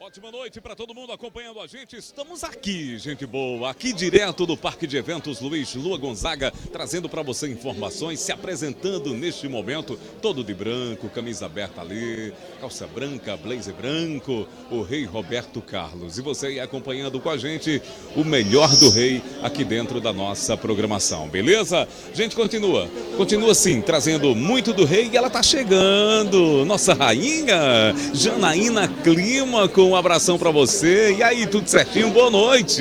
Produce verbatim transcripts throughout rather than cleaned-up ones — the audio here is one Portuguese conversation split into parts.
Ótima noite para todo mundo acompanhando a gente. Estamos aqui, gente boa, aqui direto do Parque de Eventos Luiz Lua Gonzaga, trazendo para você informações, se apresentando neste momento, todo de branco, camisa aberta ali, calça branca, blazer branco, o rei Roberto Carlos. E você aí acompanhando com a gente o melhor do rei aqui dentro da nossa programação, beleza? Gente, continua, continua sim, trazendo muito do rei e ela tá chegando, nossa rainha, Janaína Clima, com um abração para você. E aí, tudo certinho? Boa noite.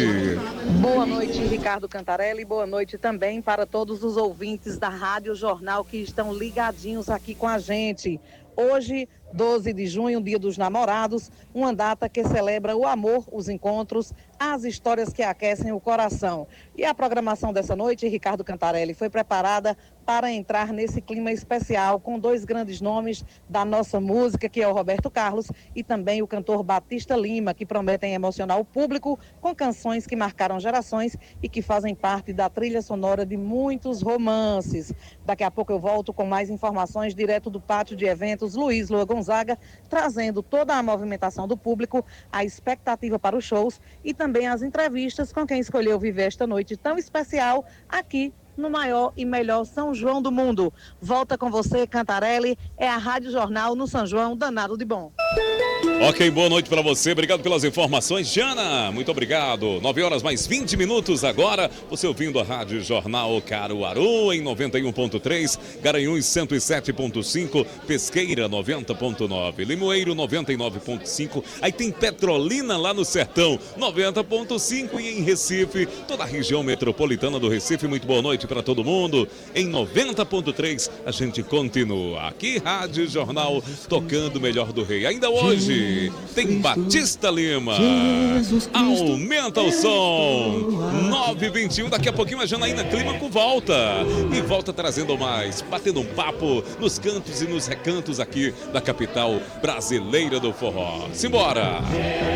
Boa noite, Ricardo Cantarelli. Boa noite também para todos os ouvintes da Rádio Jornal que estão ligadinhos aqui com a gente. Hoje, doze de junho, Dia dos Namorados, uma data que celebra o amor, os encontros, as histórias que aquecem o coração. E a programação dessa noite, Ricardo Cantarelli, foi preparada para entrar nesse clima especial com dois grandes nomes da nossa música, que é o Roberto Carlos e também o cantor Batista Lima, que prometem emocionar o público com canções que marcaram gerações e que fazem parte da trilha sonora de muitos romances. Daqui a pouco eu volto com mais informações direto do Pátio de Eventos Luiz Lua Gonzaga, trazendo toda a movimentação do público, a expectativa para os shows e também as entrevistas com quem escolheu viver esta noite tão especial aqui no maior e melhor São João do mundo. Volta com você, Cantarelli, é a Rádio Jornal no São João, danado de bom. Ok, boa noite para você, obrigado pelas informações, Jana, muito obrigado. nove horas mais vinte minutos agora, você ouvindo a Rádio Jornal Caruaru em noventa e um ponto três, Garanhuns cento e sete ponto cinco, Pesqueira noventa ponto nove, Limoeiro noventa e nove ponto cinco, aí tem Petrolina lá no Sertão noventa ponto cinco e em Recife, toda a região metropolitana do Recife. Muito boa noite para todo mundo. Em noventa ponto três a gente continua aqui, Rádio Jornal, tocando o melhor do rei. Ainda hoje tem Batista Lima, aumenta o som, nove e vinte e um, daqui a pouquinho a Janaína Clima com volta, e volta trazendo mais, batendo um papo nos cantos e nos recantos aqui da capital brasileira do forró. Simbora!